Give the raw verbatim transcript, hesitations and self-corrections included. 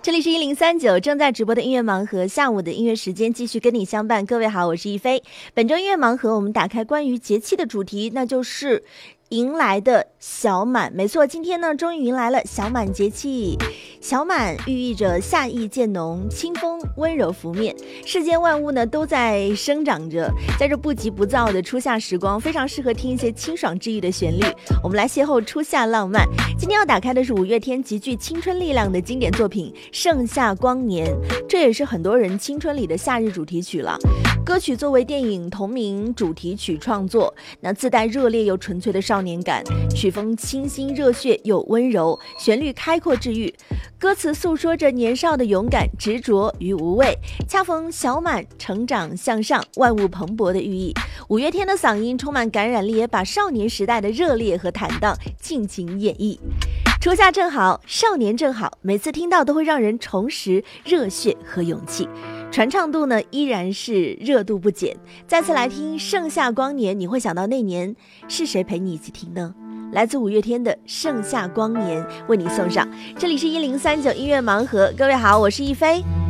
这里是一零三九正在直播的音乐盲盒，下午的音乐时间继续跟你相伴。各位好，我是一飞。本周音乐盲盒，我们打开关于节气的主题，那就是迎来的小满。没错，今天呢，终于迎来了小满节气。小满寓意着夏意渐浓，清风温柔拂面，世间万物呢都在生长着。在这不急不躁的初夏时光，非常适合听一些清爽治愈的旋律。我们来邂逅初夏浪漫。今天要打开的是五月天极具青春力量的经典作品《盛夏光年》，这也是很多人青春里的夏日主题曲了。歌曲作为电影同名主题曲创作，那自带热烈又纯粹的少年感，曲风清新热血又温柔，旋律开阔治愈，歌词诉说着年少的勇敢、执着与无畏，恰逢小满成长向上、万物蓬勃的寓意。五月天的嗓音充满感染力，也把少年时代的热烈和坦荡尽情演绎。初夏正好，少年正好，每次听到都会让人重拾热血和勇气。传唱度呢依然是热度不减。再次来听《盛夏光年》，你会想到那年是谁陪你一起听呢？来自五月天的《盛夏光年》为你送上。这里是一零三九音乐盲盒，各位好，我是一飞。